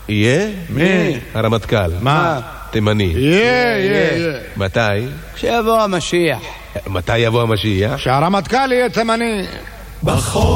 יהיה? מי? הרמטכ"ל. מה? תימני. יהיה. מתי? כשיבוא המשיח. מתי יבוא המשיח? שהרמטכ"ל יהיה תימני. בחור